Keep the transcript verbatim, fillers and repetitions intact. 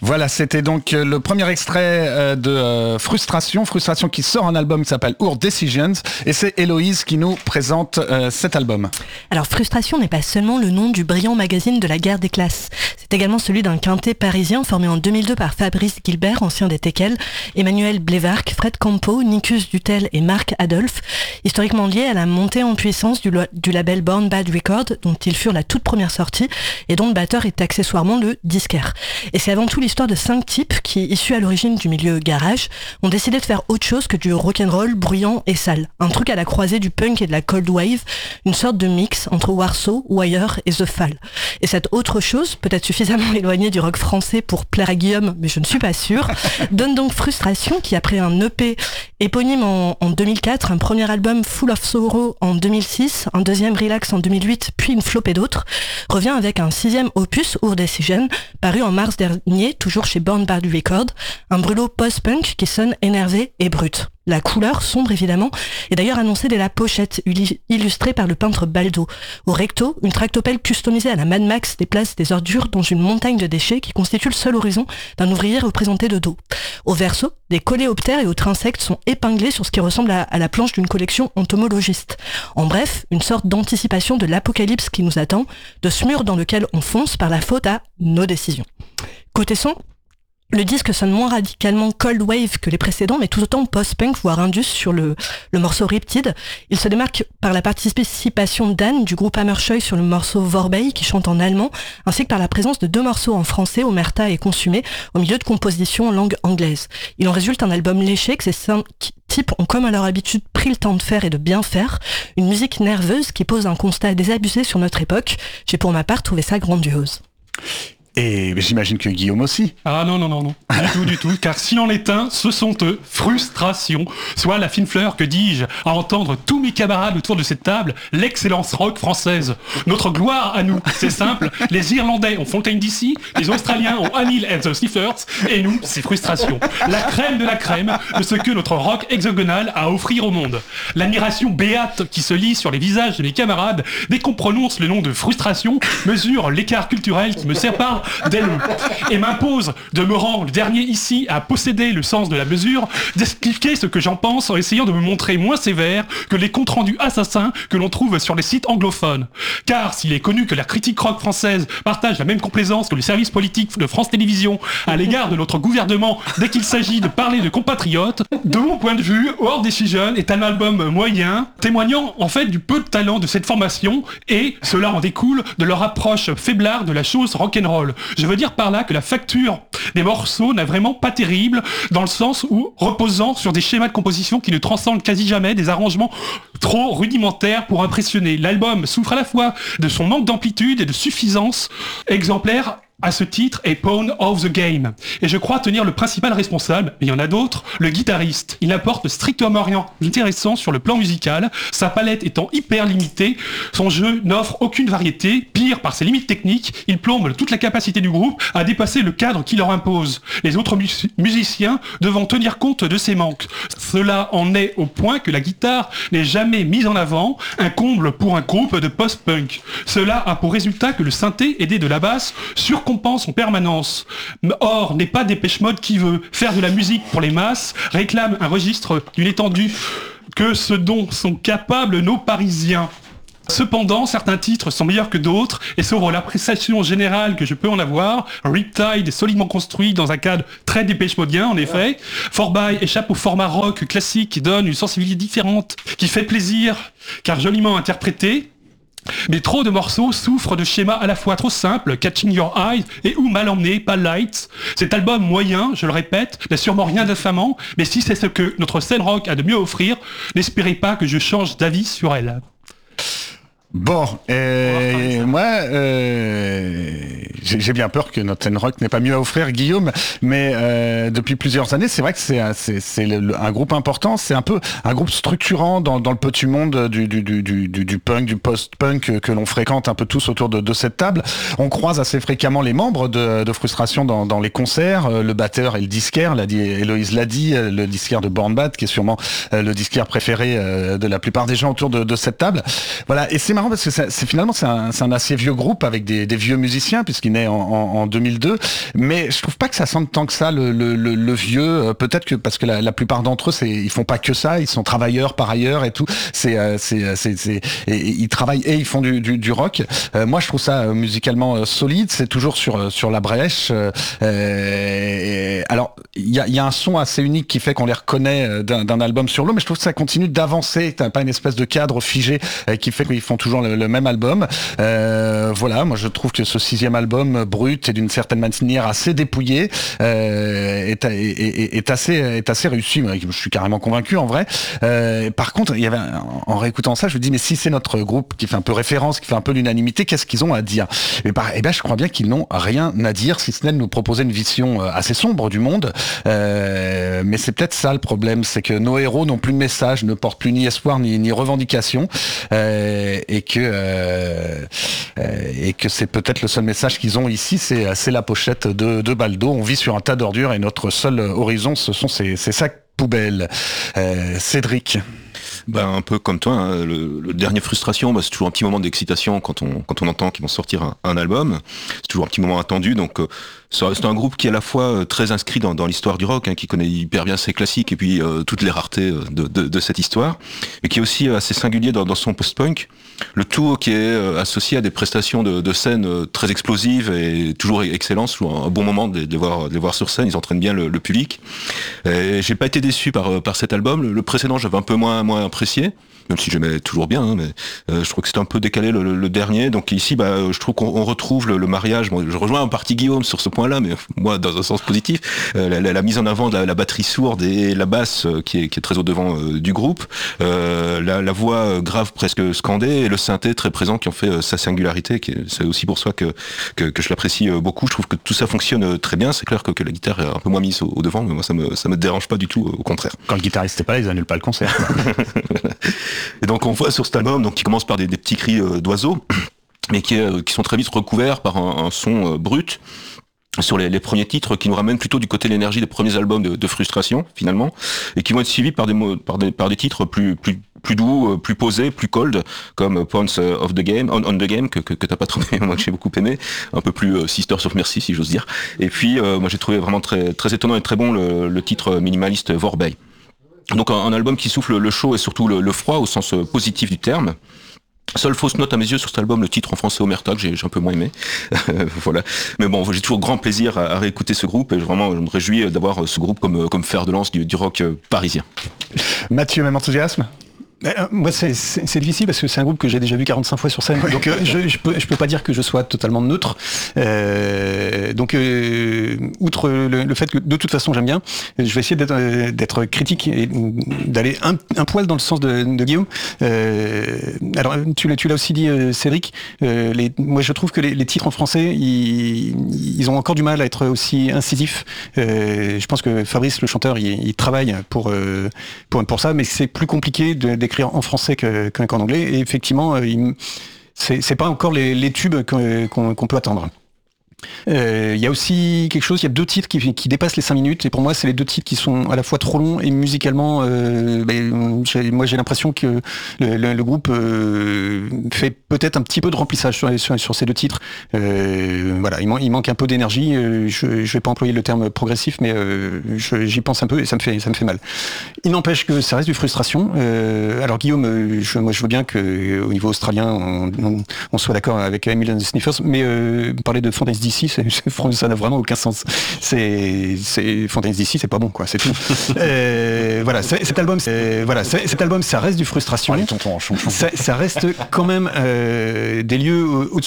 Voilà, c'était donc le premier extrait de Frustration, Frustration qui sort un album qui s'appelle Our Decisions, et c'est Héloïse qui nous présente euh, cet album. Alors Frustration n'est pas seulement le nom du brillant magazine de la guerre des classes, c'est également celui d'un quintet parisien formé en deux mille deux par Fabrice Gilbert, ancien des Teckels, Emmanuel Blévarc, Fred Campo, Nicus Dutel et Marc Adolphe, historiquement liés à la montée en puissance du, lo- du label Born Bad Records, dont ils furent la toute première sortie et dont le batteur est accessoirement le disquaire. Et c'est avant tout l'histoire de cinq types qui, issus à l'origine du milieu garage, ont décidé de faire autre chose que du rock'n'roll bruyant et sale. Un truc à la croisée du punk et de la cold wave, une sorte de mix entre Warsaw, Wire et The Fall. Et cette autre chose, peut-être suffisamment éloignée du rock français pour plaire à Guillaume, mais je ne suis pas sûre, donne donc Frustration qui, après un E P éponyme en, en deux mille quatre, un premier album Full of Sorrow en deux mille six, un deuxième Relax en deux mille huit, puis une flopée d'autres, revient avec un sixième opus, Our Decision, paru en mars dernier, toujours chez Born Bad Records, un brûlot post-punk qui sonne énervé et brut. La couleur, sombre évidemment, est d'ailleurs annoncée dès la pochette, illustrée par le peintre Baldo. Au recto, une tractopelle customisée à la Mad Max déplace des ordures dans une montagne de déchets qui constitue le seul horizon d'un ouvrier représenté de dos. Au verso, des coléoptères et autres insectes sont épinglés sur ce qui ressemble à, à la planche d'une collection entomologiste. En bref, une sorte d'anticipation de l'apocalypse qui nous attend, de ce mur dans lequel on fonce par la faute à nos décisions. Côté son, le disque sonne moins radicalement cold wave que les précédents, mais tout autant post-punk, voire indus sur le, le morceau Riptide. Il se démarque par la participation d'Anne du groupe Hammerscheu sur le morceau Vorbei, qui chante en allemand, ainsi que par la présence de deux morceaux en français, Omerta et Consumé, au milieu de compositions en langue anglaise. Il en résulte un album léché que ces cinq types ont, comme à leur habitude, pris le temps de faire et de bien faire. Une musique nerveuse qui pose un constat désabusé sur notre époque. J'ai pour ma part trouvé ça grandiose. Et j'imagine que Guillaume aussi. Ah non, non, non, non, du tout, du tout, car s'il en est un, ce sont eux, Frustration, soit la fine fleur, que dis-je, à entendre tous mes camarades autour de cette table, l'excellence rock française. Notre gloire à nous, c'est simple, les Irlandais ont Fontaine D C, les Australiens ont Anil and the Sniffers, et nous, c'est Frustration. La crème de la crème de ce que notre rock hexagonal a à offrir au monde. L'admiration béate qui se lit sur les visages de mes camarades dès qu'on prononce le nom de Frustration mesure l'écart culturel qui me sépare d'elle et m'impose de me rendre le dernier ici à posséder le sens de la mesure, d'expliquer ce que j'en pense en essayant de me montrer moins sévère que les comptes rendus assassins que l'on trouve sur les sites anglophones. Car s'il est connu que la critique rock française partage la même complaisance que le service politique de France Télévisions à l'égard de notre gouvernement dès qu'il s'agit de parler de compatriotes, de mon point de vue, Our Decision est un album moyen, témoignant en fait du peu de talent de cette formation, et cela en découle de leur approche faiblarde de la chose rock'n'roll. Je veux dire par là que la facture des morceaux n'a vraiment pas terrible, dans le sens où reposant sur des schémas de composition qui ne transcendent quasi jamais des arrangements trop rudimentaires pour impressionner. L'album souffre à la fois de son manque d'amplitude et de suffisance exemplaire. À ce titre est Pawn of the Game. Et je crois tenir le principal responsable, mais il y en a d'autres, le guitariste. Il apporte strictement rien intéressant sur le plan musical, sa palette étant hyper limitée, son jeu n'offre aucune variété, pire par ses limites techniques, il plombe toute la capacité du groupe à dépasser le cadre qui leur impose, les autres mus- musiciens devant tenir compte de ces manques. Cela en est au point que la guitare n'est jamais mise en avant, un comble pour un groupe de post-punk. Cela a pour résultat que le synthé, aidé de la basse, sur compense en permanence. Or, n'est pas Dépêche Mode qui veut faire de la musique pour les masses, réclame un registre d'une étendue que ce dont sont capables nos Parisiens. Cependant, certains titres sont meilleurs que d'autres, et selon l'appréciation générale que je peux en avoir, Riptide est solidement construit dans un cadre très Dépêche Modien, en effet. Forbye échappe au format rock classique qui donne une sensibilité différente, qui fait plaisir, car joliment interprété. Mais trop de morceaux souffrent de schémas à la fois trop simples, Catching Your Eye, et ou mal emmenés, pas light. Cet album moyen, je le répète, n'a sûrement rien d'infamant, mais si c'est ce que notre scène rock a de mieux à offrir, n'espérez pas que je change d'avis sur elle. Bon, et moi, euh, j'ai, j'ai bien peur que notre scène rock n'ait pas mieux à offrir, Guillaume, mais euh, depuis plusieurs années, c'est vrai que c'est, c'est, c'est le, un groupe important, c'est un peu un groupe structurant dans, dans le petit monde du, du, du, du, du punk, du post-punk que, que l'on fréquente un peu tous autour de, de cette table. On croise assez fréquemment les membres de, de Frustration dans, dans les concerts, le batteur et le disquaire, l'a dit, Héloïse l'a dit, le disquaire de Born Bad, qui est sûrement le disquaire préféré de la plupart des gens autour de, de cette table. Voilà, et c'est marrant parce que c'est, c'est finalement c'est un, c'est un assez vieux groupe avec des, des vieux musiciens puisqu'il naît en, en, en deux mille deux, mais je trouve pas que ça sente tant que ça le, le, le, le vieux. Peut-être que parce que la, la plupart d'entre eux, c'est, ils font pas que ça, ils sont travailleurs par ailleurs et tout. C'est, c'est, c'est, c'est et, et ils travaillent et ils font du, du, du rock. Euh, moi, je trouve ça euh, musicalement euh, solide. C'est toujours sur sur la brèche. Euh, et, alors, il y a, y a un son assez unique qui fait qu'on les reconnaît d'un, d'un album sur l'autre, mais je trouve que ça continue d'avancer. T'as pas une espèce de cadre figé euh, qui fait qu'ils font toujours le, le même album. Euh, voilà, moi je trouve que ce sixième album brut et d'une certaine manière assez dépouillé euh, est, est, est, est assez est assez réussi. Moi, je suis carrément convaincu en vrai. Euh, par contre, il y avait en réécoutant ça, je me dis mais si c'est notre groupe qui fait un peu référence, qui fait un peu l'unanimité, qu'est-ce qu'ils ont à dire? Et bah, eh ben, je crois bien qu'ils n'ont rien à dire, si ce n'est de nous proposer une vision assez sombre du monde. Euh, mais c'est peut-être ça le problème, c'est que nos héros n'ont plus de message, ne portent plus ni espoir ni, ni revendication, euh, et que euh, euh, et que c'est peut-être le seul message qu'ils ont ici, c'est, c'est la pochette de, de Baldo. On vit sur un tas d'ordures et notre seul horizon, ce sont ces, ces sacs poubelles. Euh, Cédric. Ben, un peu comme toi, hein, le, le dernier Frustration, ben, c'est toujours un petit moment d'excitation quand on, quand on entend qu'ils vont sortir un, un album. C'est toujours un petit moment attendu, donc euh, c'est un groupe qui est à la fois euh, très inscrit dans, dans l'histoire du rock, hein, qui connaît hyper bien ses classiques et puis euh, toutes les raretés de, de, de cette histoire, et qui est aussi assez singulier dans, dans son post-punk. Le tout qui est euh, associé à des prestations de, de scène euh, très explosives et toujours excellentes, toujours un bon moment de, de, les, voir, de les voir sur scène, ils entraînent bien le, le public. Et j'ai pas été déçu par, par cet album, le, le précédent j'avais un peu moins, moins apprécié, même si j'aimais toujours bien, hein, mais euh, je trouve que c'était un peu décalé le, le, le dernier. Donc ici, bah, je trouve qu'on on retrouve le, le mariage. Bon, je rejoins en partie Guillaume sur ce point-là, mais moi dans un sens positif, euh, la, la, la mise en avant de la, la batterie sourde et la basse euh, qui, est, qui est très au devant euh, du groupe, euh, la, la voix grave presque scandée et le synthé très présent qui en fait euh, sa singularité. Qui est, c'est aussi pour ça que, que, que je l'apprécie euh, beaucoup. Je trouve que tout ça fonctionne euh, très bien. C'est clair que, que la guitare est un peu moins mise au, au devant, mais moi ça me ça me dérange pas du tout, euh, au contraire. Quand le guitariste n'est pas là, ils annulent pas le concert. Et donc on voit sur cet album, donc qui commence par des, des petits cris euh, d'oiseaux, mais qui, euh, qui sont très vite recouverts par un, un son euh, brut sur les, les premiers titres, qui nous ramènent plutôt du côté de l'énergie des premiers albums de, de Frustration finalement, et qui vont être suivis par des mots, par des par des titres plus plus plus doux, plus posés, plus cold, comme Points of the Game, On, on the Game, que, que, que t'as pas trouvé, moi que j'ai beaucoup aimé, un peu plus euh, Sisters of Mercy, si j'ose dire. Et puis, euh, moi j'ai trouvé vraiment très très étonnant et très bon le, le titre minimaliste Vorbei. Donc un, un album qui souffle le chaud et surtout le, le froid au sens positif du terme. Seule fausse note à mes yeux sur cet album, le titre en français Omerta, que j'ai, j'ai un peu moins aimé. Voilà. Mais bon, j'ai toujours grand plaisir à, à réécouter ce groupe et vraiment, je me réjouis d'avoir ce groupe comme, comme fer de lance du, du rock parisien. Mathieu, même enthousiasme? Euh, moi, c'est, c'est, c'est difficile parce que c'est un groupe que j'ai déjà vu quarante-cinq fois sur scène. Donc, euh, je, je peux, je peux pas dire que je sois totalement neutre. Euh, donc, euh, outre le, le fait que de toute façon j'aime bien, je vais essayer d'être, d'être critique et d'aller un, un poil dans le sens de, de Guillaume. Euh, alors, tu l'as, tu l'as aussi dit, euh, Cédric. Euh, les, moi, je trouve que les, les titres en français, ils, ils ont encore du mal à être aussi incisifs. Euh, je pense que Fabrice, le chanteur, il, il travaille pour, euh, pour pour ça, mais c'est plus compliqué de, d'écrire en français que, qu'en anglais, et effectivement euh, il, c'est, c'est pas encore les, les tubes qu'on, qu'on, qu'on peut attendre. Il euh, y a aussi quelque chose, il y a deux titres qui, qui dépassent les cinq minutes, et pour moi c'est les deux titres qui sont à la fois trop longs et musicalement euh, ben, j'ai, moi j'ai l'impression que le, le, le groupe euh, fait peut-être un petit peu de remplissage sur, sur, sur ces deux titres. Euh, voilà, il, man, il manque un peu d'énergie. Euh, je, je vais pas employer le terme progressif, mais euh, je, j'y pense un peu et ça me fait ça me fait mal. Il n'empêche que ça reste du Frustration. Euh, alors Guillaume, je, moi je veux bien que au niveau australien on, on, on soit d'accord avec Emily and the Sniffers, mais euh, parler de Fontaine's D C, c'est, ça n'a vraiment aucun sens. C'est, c'est Fontaine's D C, c'est pas bon, quoi. C'est tout. euh, voilà, c'est, cet album, c'est, voilà, c'est, cet album, ça reste du Frustration. Allez, tonton, ça, ça reste quand même euh, des lieux au-dessus